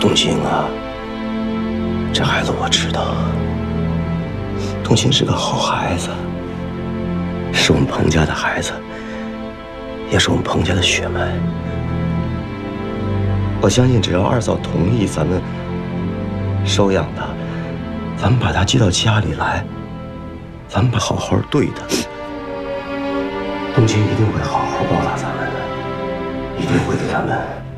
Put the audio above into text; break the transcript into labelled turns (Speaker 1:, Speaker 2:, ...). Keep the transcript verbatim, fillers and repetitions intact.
Speaker 1: 冬青啊，这孩子我知道，冬青是个好孩子，是我们彭家的孩子，也是我们彭家的血脉。我相信，只要二嫂同意，咱们收养他，咱们把他接到家里来，咱们把好好对他，冬青一定会好好报答咱们的，一定会给咱们